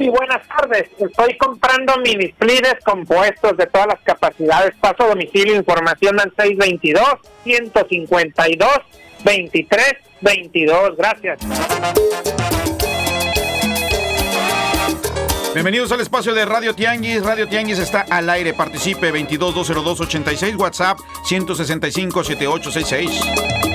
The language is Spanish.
Muy buenas tardes. Estoy comprando mini splitters compuestos de todas las capacidades. Paso a domicilio, información al 622-152-2322. Gracias. Bienvenidos al espacio de Radio Tianguis. Radio Tianguis está al aire. Participe 22-202-86, WhatsApp 165-7866.